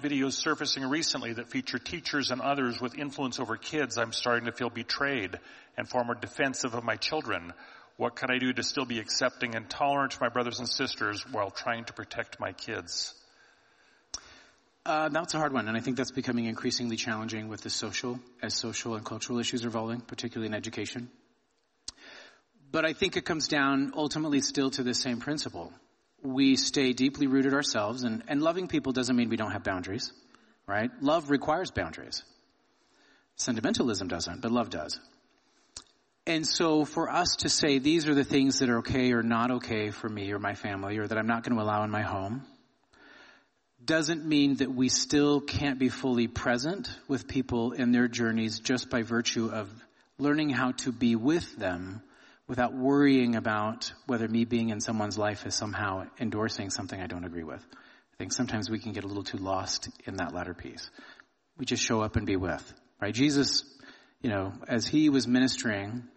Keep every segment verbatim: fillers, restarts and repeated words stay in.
videos surfacing recently that feature teachers and others with influence over kids, I'm starting to feel betrayed and far more defensive of my children. What can I do to still be accepting and tolerant to my brothers and sisters while trying to protect my kids? Uh, that's a hard one, and I think that's becoming increasingly challenging with the social, as social and cultural issues are evolving, particularly in education. But I think it comes down ultimately still to the same principle. We stay deeply rooted ourselves, and, and loving people doesn't mean we don't have boundaries, right? Love requires boundaries. Sentimentalism doesn't, but love does. And so for us to say these are the things that are okay or not okay for me or my family, or that I'm not going to allow in my home, doesn't mean that we still can't be fully present with people in their journeys just by virtue of learning how to be with them without worrying about whether me being in someone's life is somehow endorsing something I don't agree with. I think sometimes we can get a little too lost in that latter piece. We just show up and be with, right? Jesus, you know, as he was ministering,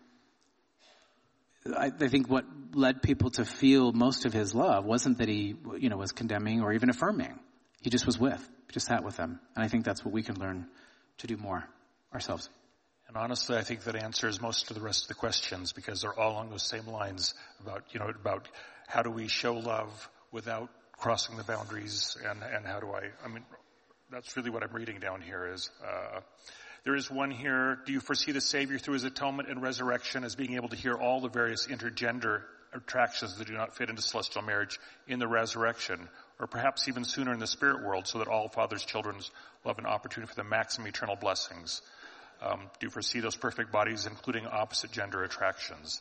I, I think what led people to feel most of his love wasn't that he, you know, was condemning or even affirming. He just was with, just sat with them. And I think that's what we can learn to do more ourselves. And honestly, I think that answers most of the rest of the questions, because they're all along those same lines about, you know, about how do we show love without crossing the boundaries, and, and how do I, I mean, that's really what I'm reading down here is, uh, there is one here, do you foresee the Savior through his atonement and resurrection as being able to hear all the various intergender attractions that do not fit into celestial marriage in the resurrection, or perhaps even sooner in the spirit world, so that all Father's children will have an opportunity for the maximum eternal blessings? Um, do you foresee those perfect bodies including opposite gender attractions?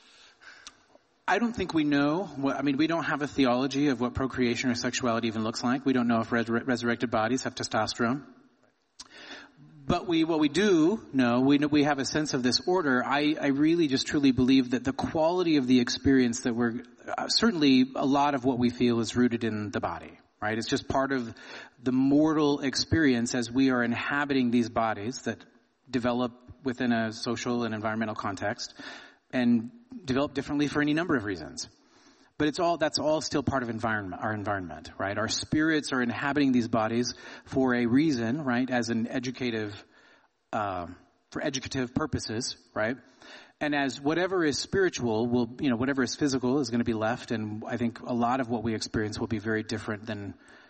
I don't think we know. What, I mean, we don't have a theology of what procreation or sexuality even looks like. We don't know if res- resurrected bodies have testosterone. But we, what we do know, we know, we have a sense of this order. I, I really just truly believe that the quality of the experience that we're, uh, certainly a lot of what we feel is rooted in the body, right? It's just part of the mortal experience as we are inhabiting these bodies that develop within a social and environmental context and develop differently for any number of reasons. But it's all, that's all still part of environment, our environment, right? Our spirits are inhabiting these bodies for a reason, right? As an educative, uh, for educative purposes, right? And as whatever is spiritual will, you know, whatever is physical is going to be left. And I think a lot of what we experience will be very different than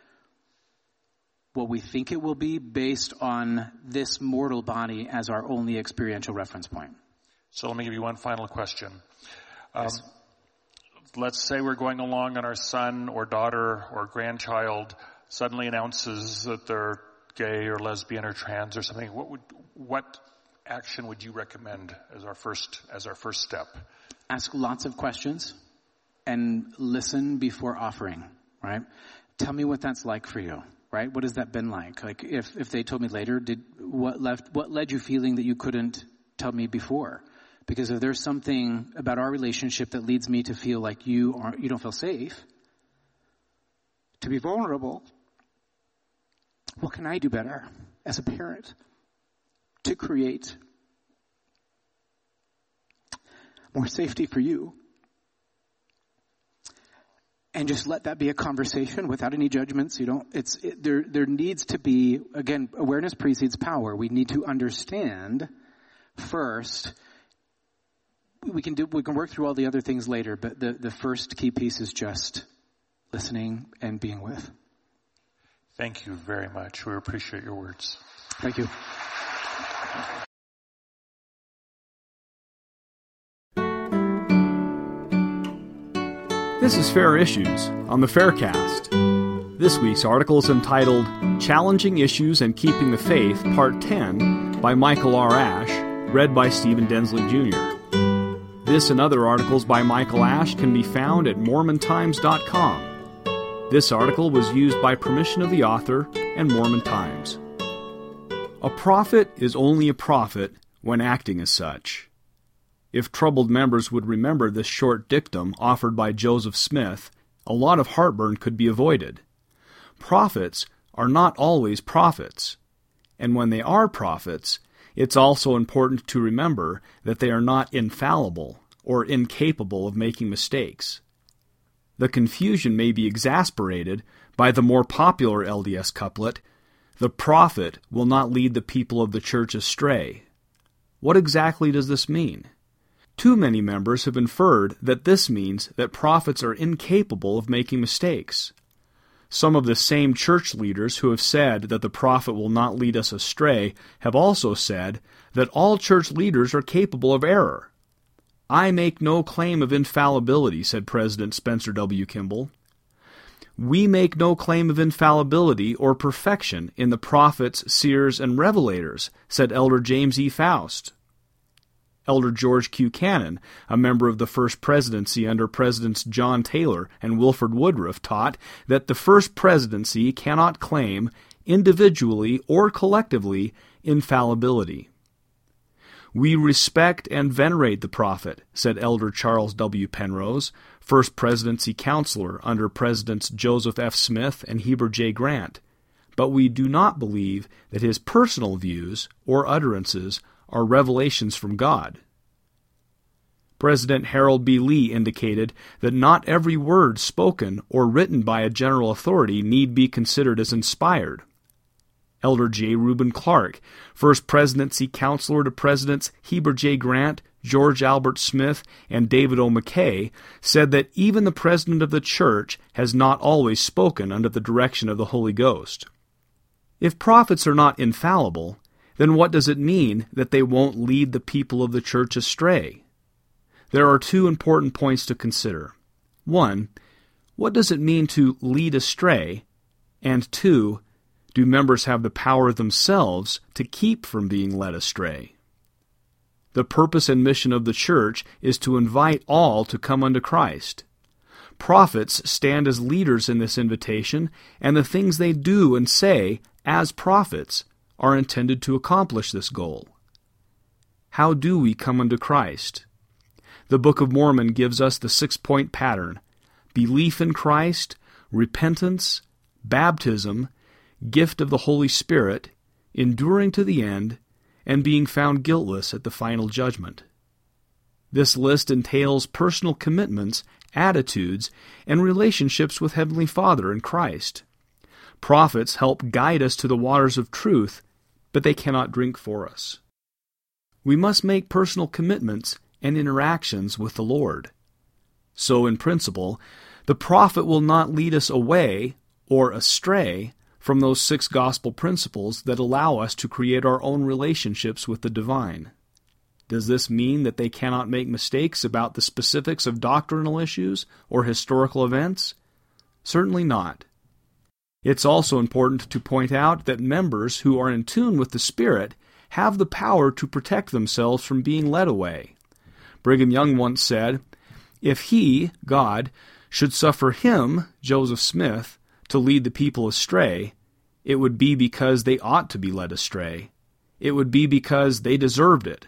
what we think it will be based on this mortal body as our only experiential reference point. So let me give you one final question. Um, yes. Let's say we're going along and our son or daughter or grandchild suddenly announces that they're gay or lesbian or trans or something. What would, what action would you recommend as our first, as our first step? Ask lots of questions and listen before offering, right? Tell me what that's like for you, right? What has that been like? Like if, if they told me later, did, what left, what led you feeling that you couldn't tell me before? Because if there's something about our relationship that leads me to feel like you aren't, you don't feel safe, to be vulnerable, what can I do better as a parent to create more safety for you? And just let that be a conversation without any judgments. You don't, it's, it, there, there needs to be, again, awareness precedes power. We need to understand first. We can do, we can work through all the other things later, but the, the first key piece is just listening and being with. Thank you very much. We appreciate your words. Thank you. This is Fair Issues on the Faircast. This week's article is entitled Challenging Issues and Keeping the Faith, Part ten by Michael R. Ash, read by Stephen Densley Junior This and other articles by Michael Ash can be found at Mormon Times dot com. This article was used by permission of the author and Mormon Times. A prophet is only a prophet when acting as such. If troubled members would remember this short dictum offered by Joseph Smith, a lot of heartburn could be avoided. Prophets are not always prophets, and when they are prophets, it's also important to remember that they are not infallible or incapable of making mistakes. The confusion may be exasperated by the more popular L D S couplet, The prophet will not lead the people of the church astray. What exactly does this mean? Too many members have inferred that this means that prophets are incapable of making mistakes. Some of the same church leaders who have said that the prophet will not lead us astray have also said that all church leaders are capable of error. I make no claim of infallibility, said President Spencer W. Kimball. We make no claim of infallibility or perfection in the prophets, seers, and revelators, said Elder James E. Faust. Elder George Q. Cannon, a member of the First Presidency under Presidents John Taylor and Wilford Woodruff, taught that the First Presidency cannot claim, individually or collectively, infallibility. We respect and venerate the prophet, said Elder Charles W. Penrose, First Presidency counselor under Presidents Joseph F. Smith and Heber J. Grant, but we do not believe that his personal views or utterances are revelations from God. President Harold B. Lee indicated that not every word spoken or written by a general authority need be considered as inspired. Elder J. Reuben Clark, First Presidency counselor to Presidents Heber J. Grant, George Albert Smith, and David O. McKay, said that even the President of the Church has not always spoken under the direction of the Holy Ghost. If prophets are not infallible, then what does it mean that they won't lead the people of the church astray? There are two important points to consider. One, what does it mean to lead astray? And two, do members have the power themselves to keep from being led astray? The purpose and mission of the church is to invite all to come unto Christ. Prophets stand as leaders in this invitation, and the things they do and say as prophets are intended to accomplish this goal. How do we come unto Christ? The Book of Mormon gives us the six-point pattern: belief in Christ, repentance, baptism, gift of the Holy Spirit, enduring to the end, and being found guiltless at the final judgment. This list entails personal commitments, attitudes, and relationships with Heavenly Father and Christ. Prophets help guide us to the waters of truth, but they cannot drink for us. We must make personal commitments and interactions with the Lord. So, in principle, the prophet will not lead us away or astray from those six gospel principles that allow us to create our own relationships with the divine. Does this mean that they cannot make mistakes about the specifics of doctrinal issues or historical events? Certainly not. It's also important to point out that members who are in tune with the Spirit have the power to protect themselves from being led away. Brigham Young once said, "If he, God, should suffer him, Joseph Smith, to lead the people astray, it would be because they ought to be led astray. It would be because they deserved it."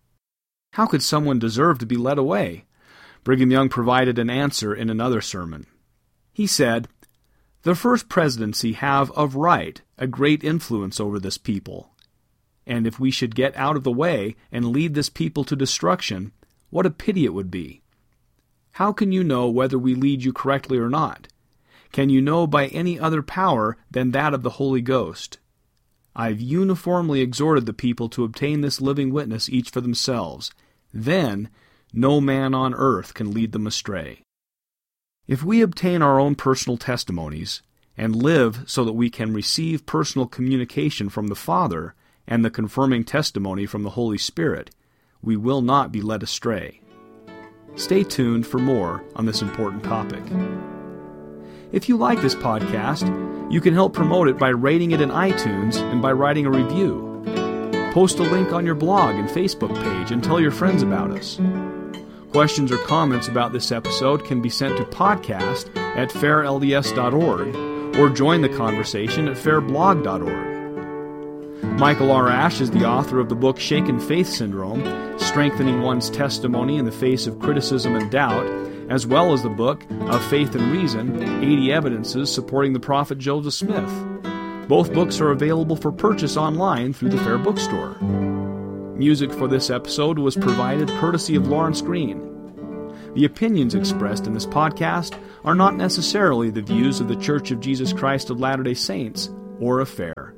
How could someone deserve to be led away? Brigham Young provided an answer in another sermon. He said, "The First Presidency have, of right, a great influence over this people. And if we should get out of the way and lead this people to destruction, what a pity it would be. How can you know whether we lead you correctly or not? Can you know by any other power than that of the Holy Ghost? I've uniformly exhorted the people to obtain this living witness each for themselves. Then no man on earth can lead them astray." If we obtain our own personal testimonies and live so that we can receive personal communication from the Father and the confirming testimony from the Holy Spirit, we will not be led astray. Stay tuned for more on this important topic. If you like this podcast, you can help promote it by rating it in iTunes and by writing a review. Post a link on your blog and Facebook page and tell your friends about us. Questions or comments about this episode can be sent to podcast at fair L D S dot org or join the conversation at fair blog dot org. Michael R. Ash is the author of the book Shaken Faith Syndrome, Strengthening One's Testimony in the Face of Criticism and Doubt, as well as the book Of Faith and Reason, eighty Evidences Supporting the Prophet Joseph Smith. Both books are available for purchase online through the Fair Bookstore. Music for this episode was provided courtesy of Lawrence Green. The opinions expressed in this podcast are not necessarily the views of the Church of Jesus Christ of Latter-day Saints or of Fair.